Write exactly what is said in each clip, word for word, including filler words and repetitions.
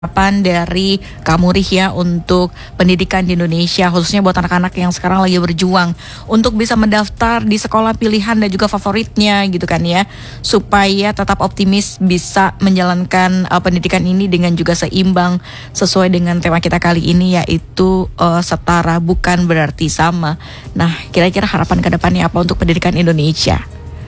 harapan dari kamu Rih ya untuk pendidikan di Indonesia, khususnya buat anak-anak yang sekarang lagi berjuang untuk bisa mendaftar di sekolah pilihan dan juga favoritnya gitu kan ya, supaya tetap optimis bisa menjalankan uh, pendidikan ini dengan juga seimbang sesuai dengan tema kita kali ini, yaitu uh, setara bukan berarti sama. Nah, kira-kira harapan ke depannya apa untuk pendidikan Indonesia?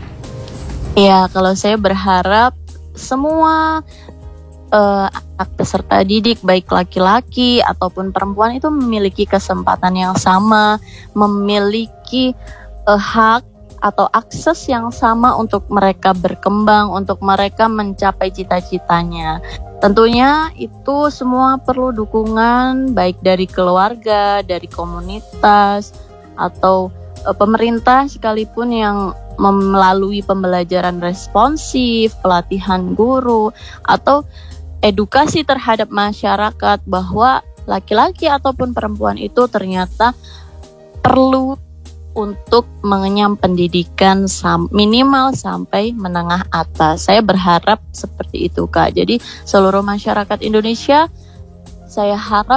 Ya, kalau saya berharap semua Uh, anak peserta didik baik laki-laki ataupun perempuan itu memiliki kesempatan yang sama, memiliki uh, hak atau akses yang sama untuk mereka berkembang, untuk mereka mencapai cita-citanya. Tentunya itu semua perlu dukungan baik dari keluarga, dari komunitas, atau uh, pemerintah sekalipun yang melalui pembelajaran responsif, pelatihan guru, atau edukasi terhadap masyarakat bahwa laki-laki ataupun perempuan itu ternyata perlu untuk mengenyam pendidikan sam- minimal sampai menengah atas. Saya berharap seperti itu, Kak. Jadi seluruh masyarakat Indonesia saya harap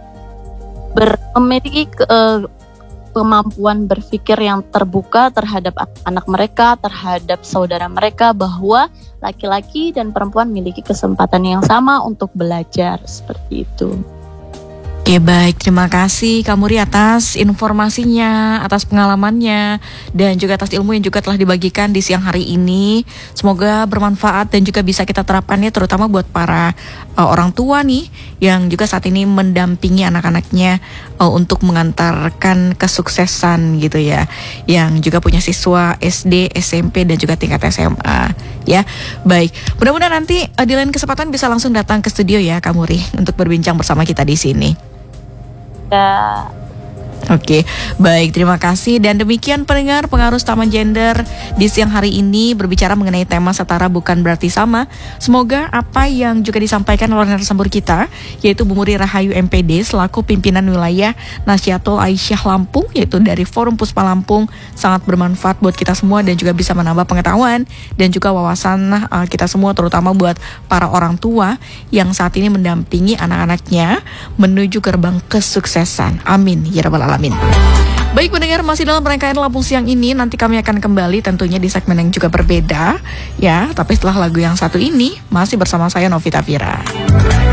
ber- memiliki uh, kemampuan berpikir yang terbuka terhadap anak mereka, terhadap saudara mereka, bahwa laki-laki dan perempuan memiliki kesempatan yang sama untuk belajar, seperti itu. Oke, baik, terima kasih Kak Muri atas informasinya, atas pengalamannya, dan juga atas ilmu yang juga telah dibagikan di siang hari ini. Semoga bermanfaat dan juga bisa kita terapkannya, terutama buat para uh, orang tua nih yang juga saat ini mendampingi anak-anaknya uh, untuk mengantarkan kesuksesan gitu ya, yang juga punya siswa S D, S M P dan juga tingkat S M A ya. Baik, mudah-mudahan nanti uh, di lain kesempatan bisa langsung datang ke studio ya Kak Muri untuk berbincang bersama kita di sini. Ya. Oke, baik, terima kasih. Dan demikian pendengar Pengaruh Taman Gender di siang hari ini berbicara mengenai tema setara bukan berarti sama. Semoga apa yang juga disampaikan oleh narasumber kita, yaitu Bu Muri Rahayu M P D selaku pimpinan wilayah Nasyatul Aisyah Lampung, yaitu dari Forum Puspa Lampung, sangat bermanfaat buat kita semua dan juga bisa menambah pengetahuan dan juga wawasan uh, kita semua, terutama buat para orang tua yang saat ini mendampingi anak-anaknya menuju gerbang kesuksesan. Amin ya rabbal alamin. Baik pendengar, masih dalam rangkaian Lampung Siang ini, nanti kami akan kembali tentunya di segmen yang juga berbeda ya, tapi setelah lagu yang satu ini masih bersama saya Novita Vira.